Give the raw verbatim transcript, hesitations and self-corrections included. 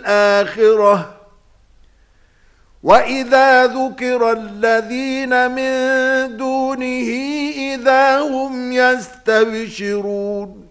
الآخرة وإذا ذكر الذين من دونه إذا هم يستبشرون